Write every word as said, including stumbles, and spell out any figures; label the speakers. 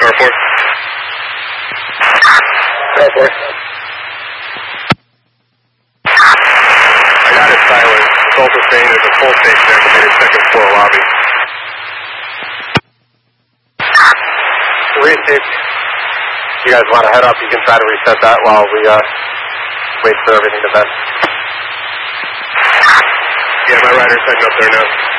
Speaker 1: Car four. Car four. I got it silent. It's also saying there's a full station activated second floor lobby. Receive. You guys want to head up, you can try to reset that while we uh, wait for everything to vent. Yeah, my rider's heading up there now.